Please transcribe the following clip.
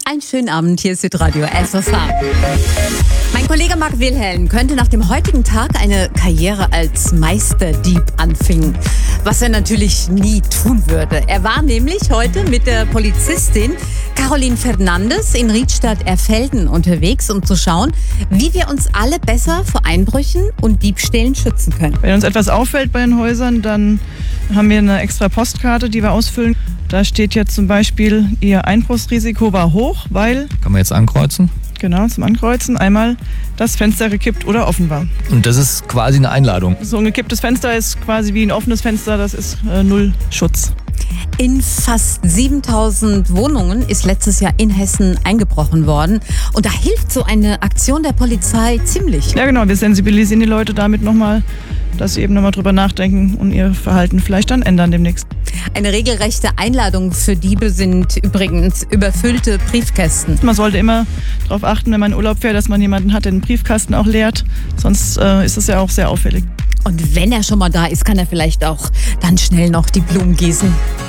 Einen schönen Abend, hier ist Südradio SFM. Mein Kollege Marc Wilhelm könnte nach dem heutigen Tag eine Karriere als Meisterdieb anfangen, was er natürlich nie tun würde. Er war nämlich heute mit der Polizistin Caroline Fernandes in Riedstadt-Erfelden unterwegs, um zu schauen, wie wir uns alle besser vor Einbrüchen und Diebstählen schützen können. Wenn uns etwas auffällt bei den Häusern, dann haben wir eine extra Postkarte, die wir ausfüllen. Da steht jetzt zum Beispiel, Ihr Einbruchsrisiko war hoch, weil... Kann man jetzt ankreuzen? Genau, zum Ankreuzen. Einmal das Fenster gekippt oder offen war. Und das ist quasi eine Einladung? So ein gekipptes Fenster ist quasi wie ein offenes Fenster, das ist null Schutz. In fast 7000 Wohnungen ist letztes Jahr in Hessen eingebrochen worden. Und da hilft so eine Aktion der Polizei ziemlich. Ja genau, wir sensibilisieren die Leute damit nochmal, dass sie eben nochmal drüber nachdenken und ihr Verhalten vielleicht dann ändern demnächst. Eine regelrechte Einladung für Diebe sind übrigens überfüllte Briefkästen. Man sollte immer darauf achten, wenn man in Urlaub fährt, dass man jemanden hat, der den Briefkasten auch leert. Sonst ist es ja auch sehr auffällig. Und wenn er schon mal da ist, kann er vielleicht auch dann schnell noch die Blumen gießen.